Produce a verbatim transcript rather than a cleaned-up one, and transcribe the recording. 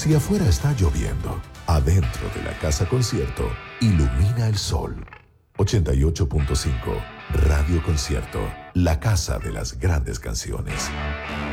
Si afuera está lloviendo, adentro de la casa concierto, ilumina el sol. ochenta y ocho punto cinco Radio Concierto, la casa de las grandes canciones.